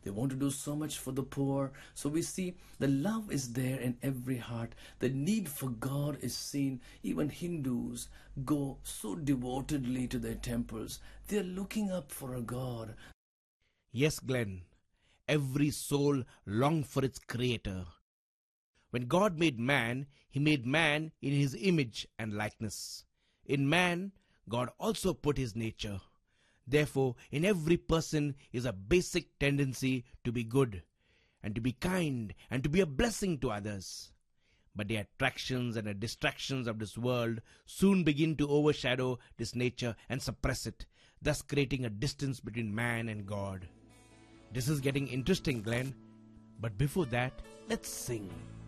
They want to do so much for the poor. So we see the love is there in every heart. The need for God is seen. Even Hindus go so devotedly to their temples. They are looking up for a God. Yes, Glenn. Every soul longs for its creator. When God made man, He made man in His image and likeness. In man, God also put His nature. Therefore, in every person is a basic tendency to be good, and to be kind, and to be a blessing to others. But the attractions and the distractions of this world soon begin to overshadow this nature and suppress it, thus creating a distance between man and God. This is getting interesting, Glenn. But before that, let's sing.